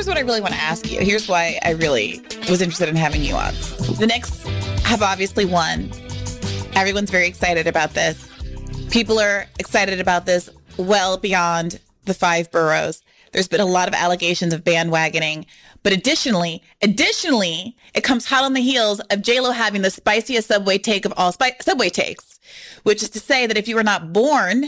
here's what I really want to ask you. Here's why I really was interested in having you on. The Knicks have obviously won. Everyone's very excited about this. People are excited about this well beyond the 5 boroughs. There's been a lot of allegations of bandwagoning. But additionally, it comes hot on the heels of J-Lo having the spiciest Subway take of all Subway takes, which is to say that if you were not born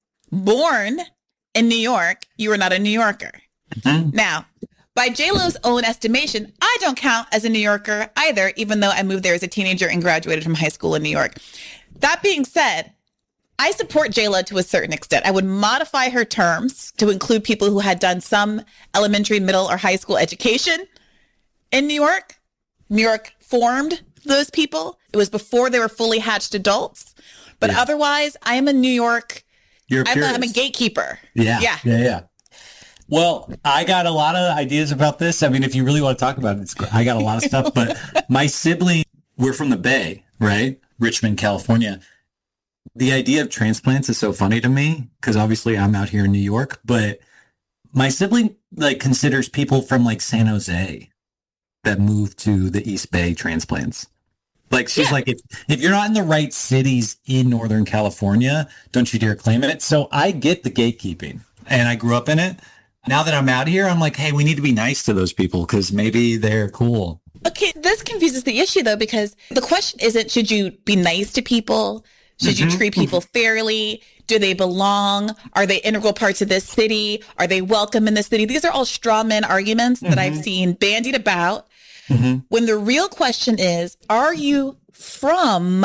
in New York, you were not a New Yorker. Mm-hmm. Now, by J-Lo's own estimation, I don't count as a New Yorker either, even though I moved there as a teenager and graduated from high school in New York. That being said, I support J-Lo to a certain extent. I would modify her terms to include people who had done some elementary, middle, or high school education in New York. New York formed those people. It was before they were fully hatched adults. But otherwise, I am a New York. I'm a gatekeeper. Yeah. Well, I got a lot of ideas about this. I mean, if you really want to talk about it, I got a lot of stuff. But my sibling, we're from the Bay, right? Richmond, California. The idea of transplants is so funny to me because obviously I'm out here in New York, but my sibling considers people from San Jose that moved to the East Bay transplants. She's like, if you're not in the right cities in Northern California, don't you dare claim it. So I get the gatekeeping and I grew up in it. Now that I'm out here, I'm like, hey, we need to be nice to those people because maybe they're cool. Okay, this confuses the issue, though, because the question isn't, should you be nice to people? Should you treat people fairly? Do they belong? Are they integral parts of this city? Are they welcome in this city? These are all straw man arguments that I've seen bandied about. When the real question is, are you from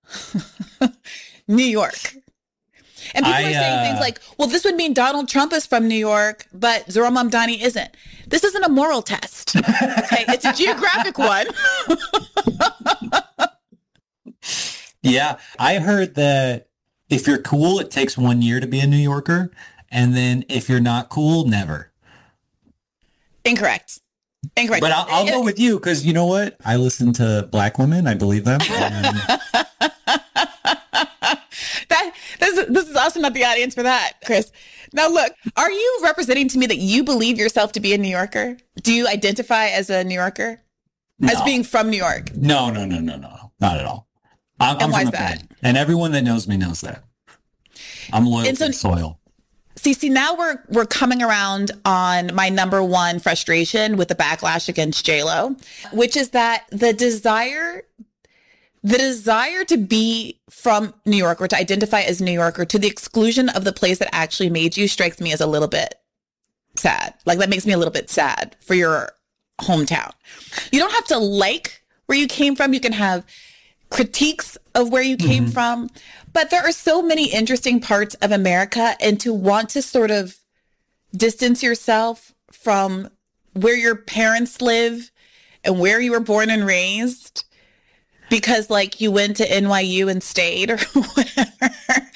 New York? And people are saying things like, well, this would mean Donald Trump is from New York, but Zohran Mamdani isn't. This isn't a moral test. Okay, it's a geographic one. Yeah, I heard that if you're cool, it takes 1 year to be a New Yorker. And then if you're not cool, never. Incorrect. But I'll go with you because you know what? I listen to Black women. I believe them. This is also not the audience for that, Chris. Now, look, are you representing to me that you believe yourself to be a New Yorker? Do you identify as a New Yorker? No. As being from New York? No. Not at all. I'm from the Bay. And everyone that knows me knows that. I'm loyal to the soil. See, now we're coming around on my number one frustration with the backlash against J-Lo, which is that the desire to be from New York or to identify as New Yorker to the exclusion of the place that actually made you strikes me as a little bit sad. That makes me a little bit sad for your hometown. You don't have to like where you came from. You can have critiques of where you came from, but there are so many interesting parts of America, and to want to sort of distance yourself from where your parents live and where you were born and raised because you went to NYU and stayed or whatever.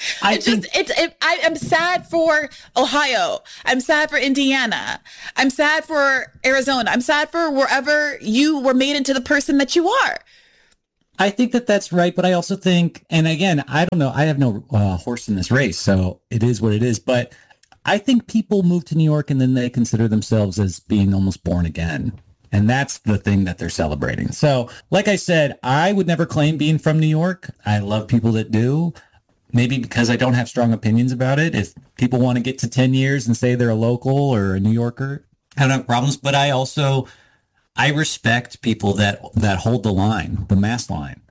I'm sad for Ohio. I'm sad for Indiana. I'm sad for Arizona. I'm sad for wherever you were made into the person that you are. I think that that's right, but I also think, and again, I don't know, I have no horse in this race, so it is what it is, but I think people move to New York and then they consider themselves as being almost born again, and that's the thing that they're celebrating. So, like I said, I would never claim being from New York. I love people that do, maybe because I don't have strong opinions about it. If people want to get to 10 years and say they're a local or a New Yorker, I don't have problems, but I respect people that hold the line, the mass line.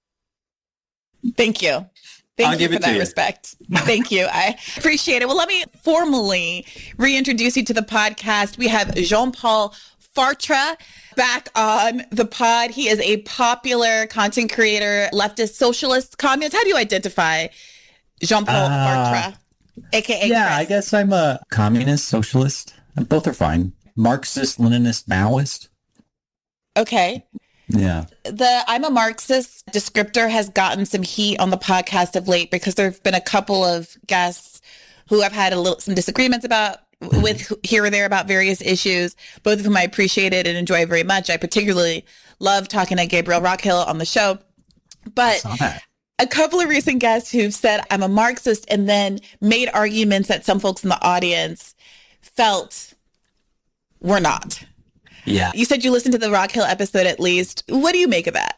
Thank you. Thank you for that respect. Thank you. I appreciate it. Well, let me formally reintroduce you to the podcast. We have Jean-Paul Fartre back on the pod. He is a popular content creator, leftist, socialist, communist. How do you identify Jean-Paul Fartre, a.k.a. Yeah, Chris? I guess I'm a communist, socialist. Both are fine. Marxist, Leninist, Maoist. Okay. Yeah. The I'm a Marxist descriptor has gotten some heat on the podcast of late because there have been a couple of guests who I've had some disagreements with here or there about various issues, both of whom I appreciated and enjoy very much. I particularly love talking to Gabriel Rockhill on the show. But a couple of recent guests who've said I'm a Marxist and then made arguments that some folks in the audience felt were not. Yeah. You said you listened to the Rock Hill episode at least. What do you make of that?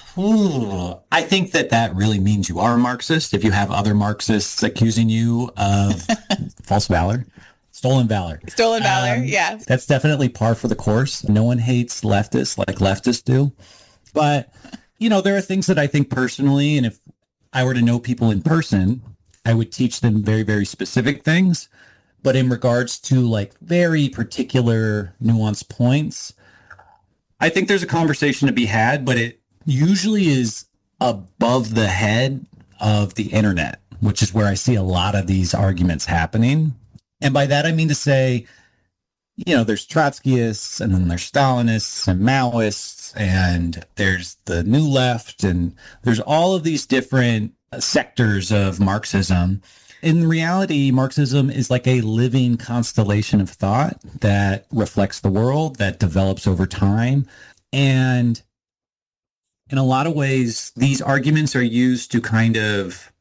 Ooh, I think that really means you are a Marxist. If you have other Marxists accusing you of false valor, stolen valor. Stolen valor, yeah. That's definitely par for the course. No one hates leftists like leftists do. But, there are things that I think personally, and if I were to know people in person, I would teach them very, very specific things. But in regards to like very particular nuanced points, I think there's a conversation to be had, but it usually is above the head of the internet, which is where I see a lot of these arguments happening. And by that, I mean to say, there's Trotskyists and then there's Stalinists and Maoists and there's the new left and there's all of these different sectors of Marxism. In reality, Marxism is like a living constellation of thought that reflects the world, that develops over time. And in a lot of ways, these arguments are used to kind of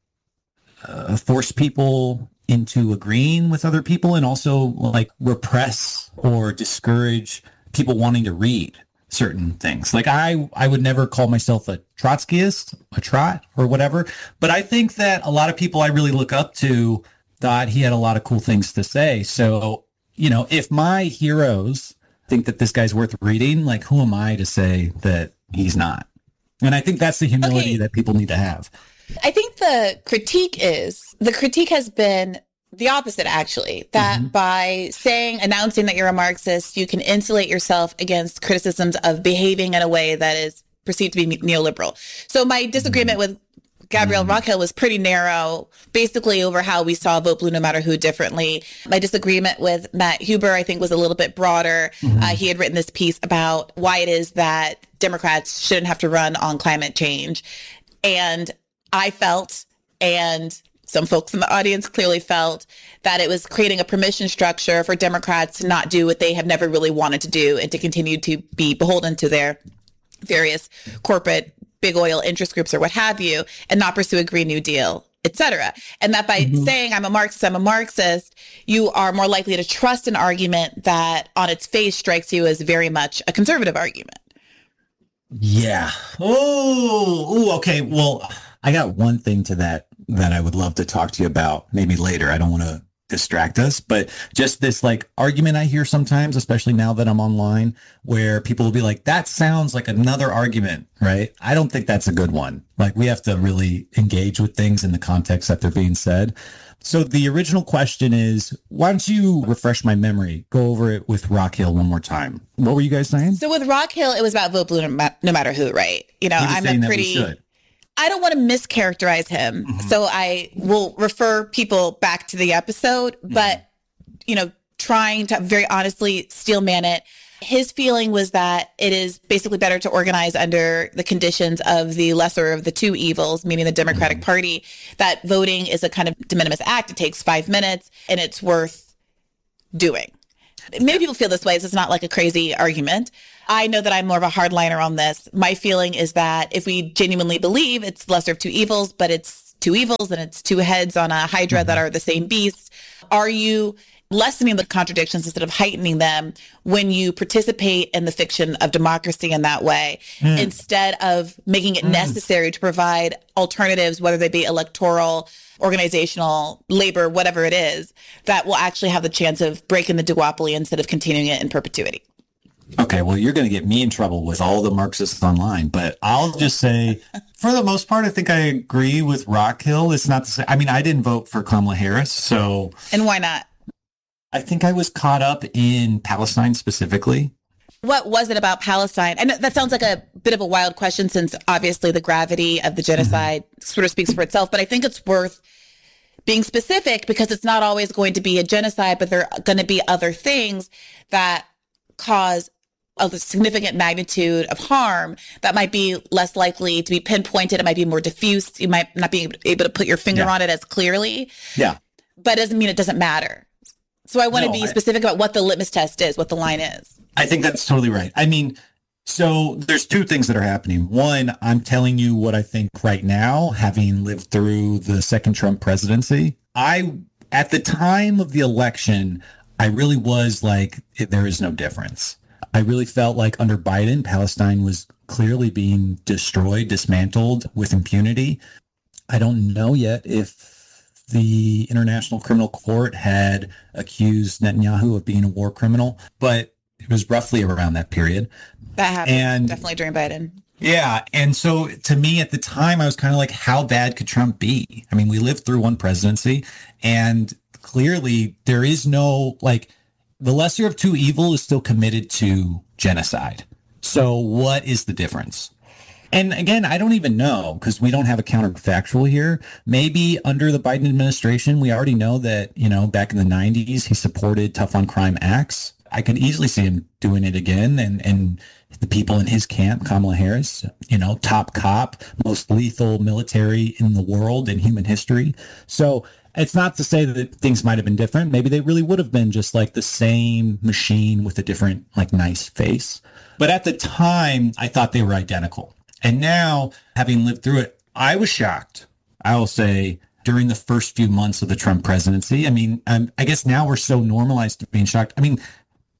force people into agreeing with other people and also like repress or discourage people wanting to read certain things. Like I would never call myself a Trotskyist, a trot or whatever, but I think that a lot of people I really look up to thought he had a lot of cool things to say. So, if my heroes think that this guy's worth reading, like who am I to say that he's not? And I think that's the humility that people need to have. I think the critique has been the opposite, actually, that by announcing that you're a Marxist, you can insulate yourself against criticisms of behaving in a way that is perceived to be neoliberal. So my disagreement with Gabrielle Rockhill was pretty narrow, basically over how we saw Vote Blue No Matter Who differently. My disagreement with Matt Huber, I think, was a little bit broader. He had written this piece about why it is that Democrats shouldn't have to run on climate change. And I felt, and some folks in the audience clearly felt, that it was creating a permission structure for Democrats to not do what they have never really wanted to do and to continue to be beholden to their various corporate big oil interest groups or what have you, and not pursue a Green New Deal, et cetera. And that by saying I'm a Marxist, you are more likely to trust an argument that on its face strikes you as very much a conservative argument. Yeah. Oh, okay. Well, I got one thing to that I would love to talk to you about maybe later. I don't want to distract us, but just this like argument I hear sometimes, especially now that I'm online, where people will be like, that sounds like another argument, right? I don't think that's a good one. Like we have to really engage with things in the context that they're being said. So the original question is, why don't you refresh my memory? Go over it with Rock Hill one more time. What were you guys saying? So with Rock Hill, it was about Vote Blue no matter who, right? I'm a pretty... I don't want to mischaracterize him. So I will refer people back to the episode, but, trying to very honestly steelman it. His feeling was that it is basically better to organize under the conditions of the lesser of the two evils, meaning the Democratic Party, that voting is a kind of de minimis act. It takes 5 minutes and it's worth doing. Many people feel this way. So it's not like a crazy argument. I know that I'm more of a hardliner on this. My feeling is that if we genuinely believe it's lesser of two evils, but it's two evils and it's two heads on a hydra that are the same beast, are you lessening the contradictions instead of heightening them when you participate in the fiction of democracy in that way, instead of making it necessary to provide alternatives, whether they be electoral, organizational, labor, whatever it is, that will actually have the chance of breaking the duopoly instead of continuing it in perpetuity? Okay, well, you're going to get me in trouble with all the Marxists online, but I'll just say, for the most part, I think I agree with Rock Hill. It's not the same. I mean, I didn't vote for Kamala Harris, so... And why not? I think I was caught up in Palestine specifically. What was it about Palestine? And that sounds like a bit of a wild question, since obviously the gravity of the genocide sort of speaks for itself, but I think it's worth being specific because it's not always going to be a genocide, but there are going to be other things that cause a significant magnitude of harm that might be less likely to be pinpointed. It might be more diffuse. You might not be able to put your finger on it as clearly. Yeah. But it doesn't mean it doesn't matter. So I want to be specific about what the litmus test is, what the line is. I think that's totally right. I mean, so there's two things that are happening. One, I'm telling you what I think right now, having lived through the second Trump presidency. At the time of the election, I really was like, there is no difference. I really felt like under Biden, Palestine was clearly being destroyed, dismantled with impunity. I don't know yet if the International Criminal Court had accused Netanyahu of being a war criminal, but it was roughly around that period. That happened definitely during Biden. Yeah. And so to me at the time, I was kind of like, how bad could Trump be? I mean, we lived through one presidency, and clearly there is no, like, the lesser of two evil is still committed to genocide. So what is the difference? And again, I don't even know, because we don't have a counterfactual here. Maybe under the Biden administration, we already know that, you know, back in the 90s, he supported tough on crime acts. I could easily see him doing it again. And the people in his camp, Kamala Harris, you know, top cop, most lethal military in the world in human history. So it's not to say that things might have been different. Maybe they really would have been just like the same machine with a different, like, nice face. But at the time, I thought they were identical. And now, having lived through it, I was shocked, I will say, during the first few months of the Trump presidency. I mean, I guess now we're so normalized to being shocked. I mean,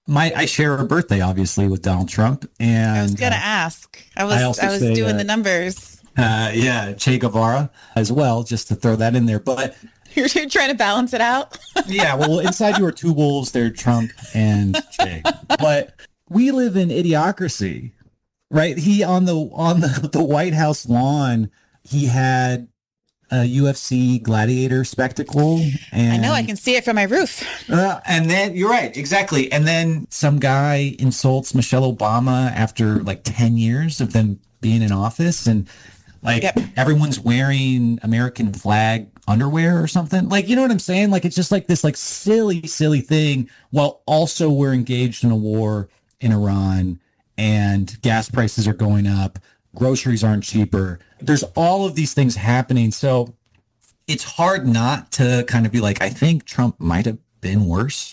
I share a birthday, obviously, with Donald Trump. And I was going to ask. I was doing the numbers. Yeah, Che Guevara as well, just to throw that in there. But you're trying to balance it out. Yeah, well, inside you are two wolves. They're Trump and Che. But we live in idiocracy. Right. He on the White House lawn, he had a UFC gladiator spectacle. And, I know, I can see it from my roof. And then you're right. Exactly. And then some guy insults Michelle Obama after like 10 years of them being in office. And like everyone's wearing American flag underwear or something. Like, you know what I'm saying? Like, it's just like this like silly thing, while also we're engaged in a war in Iran. And gas prices are going up. Groceries aren't cheaper. There's all of these things happening. So it's hard not to kind of be like, I think Trump might have been worse.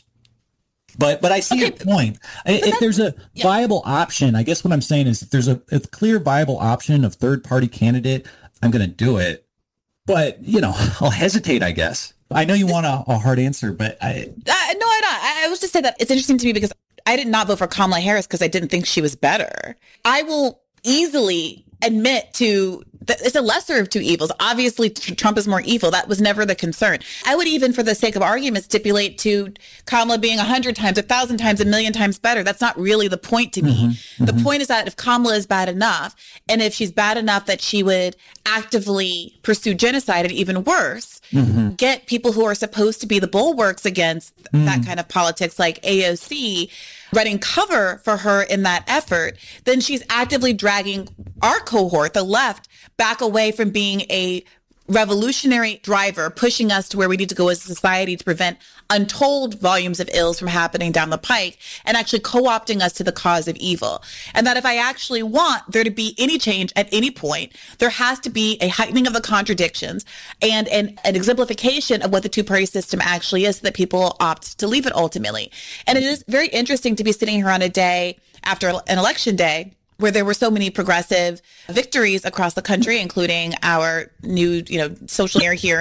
But I see your point. If there's a viable option, I guess what I'm saying is if there's a clear viable option of third-party candidate, I'm going to do it. But, you know, I'll hesitate, I guess. I know you want a hard answer, but no, I don't. I was just saying that it's interesting to me because I did not vote for Kamala Harris because I didn't think she was better. I will easily admit to that it's a lesser of two evils. Obviously, Trump is more evil. That was never the concern. I would even, for the sake of argument, stipulate to Kamala being 100 times, 1,000 times, 1,000,000 times better. That's not really the point to me. The point is that if Kamala is bad enough, and if she's bad enough that she would actively pursue genocide, and even worse, get people who are supposed to be the bulwarks against that kind of politics, like AOC, running cover for her in that effort, then she's actively dragging our cohort, the left, back away from being a revolutionary driver, pushing us to where we need to go as a society to prevent untold volumes of ills from happening down the pike, and actually co-opting us to the cause of evil. And that if I actually want there to be any change at any point, there has to be a heightening of the contradictions and an exemplification of what the two-party system actually is, so that people opt to leave it ultimately. And it is very interesting to be sitting here on a day after an election day where there were so many progressive victories across the country, including our new, social mayor here